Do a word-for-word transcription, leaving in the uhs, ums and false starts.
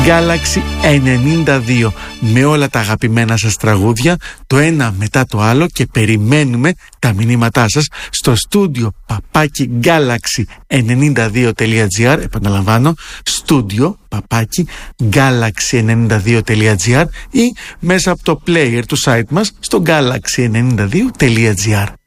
Galaxy ενενήντα δύο, με όλα τα αγαπημένα σας τραγούδια, το ένα μετά το άλλο, και περιμένουμε τα μηνύματά σας στο στούντιο παπάκι galaxy ενενήντα δύο τελεία τζι άρ. Επαναλαμβάνω, στούντιο παπάκι galaxy ενενήντα δύο τελεία τζι άρ ή μέσα από το player του site μας στο galaxy ενενήντα δύο τελεία τζι άρ.